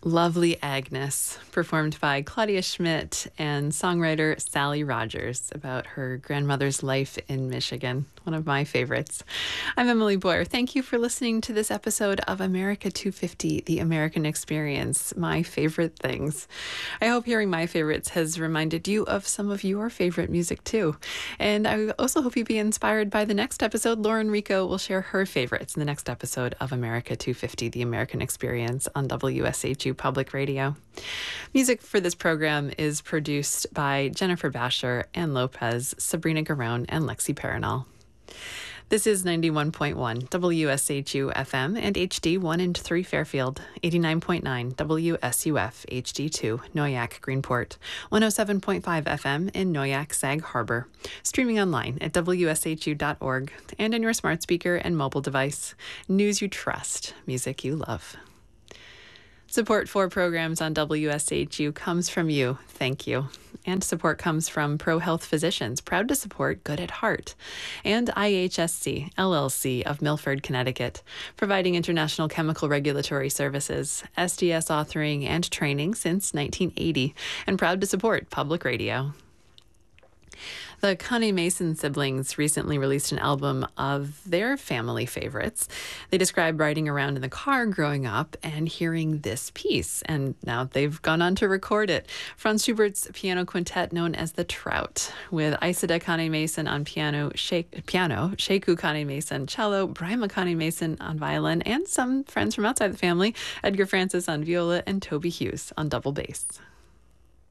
Lovely Agnes, performed by Claudia Schmidt and songwriter Sally Rogers about her grandmother's life in Michigan. One of my favorites. I'm Emily Boyer. Thank you for listening to this episode of America 250, The American Experience, my favorite things. I hope hearing my favorites has reminded you of some of your favorite music too. And I also hope you be inspired by the next episode. Lauren Rico will share her favorites in the next episode of America 250, The American Experience on WSHU Public Radio. Music for this program is produced by Jennifer Basher, Ann Lopez, Sabrina Garone, and Lexi Paranol. This is 91.1 WSHU FM and HD 1 and 3 Fairfield, 89.9 WSUF HD2 Noyak Greenport, 107.5 FM in Noyak Sag Harbor, streaming online at WSHU.org and on your smart speaker and mobile device. News you trust, music you love. Support for programs on WSHU comes from you. Thank you. And support comes from ProHealth Physicians, proud to support Good at Heart, and IHSC, LLC of Milford, Connecticut, providing international chemical regulatory services, SDS authoring and training since 1980, and proud to support public radio. The Connie Mason siblings recently released an album of their family favorites. They describe riding around in the car growing up and hearing this piece, and now they've gone on to record it. Franz Schubert's piano quintet known as the Trout, with Isida Connie Mason on piano, Sheku Connie Mason cello, Brima Connie Mason on violin, and some friends from outside the family, Edgar Francis on viola, and Toby Hughes on double bass.